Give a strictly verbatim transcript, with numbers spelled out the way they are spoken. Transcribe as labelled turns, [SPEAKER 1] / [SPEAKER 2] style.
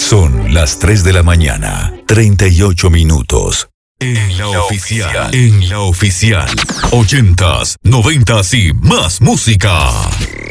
[SPEAKER 1] Son las tres de la mañana, treinta y ocho minutos. En la oficial, en la oficial. Ochentas, noventas y más música.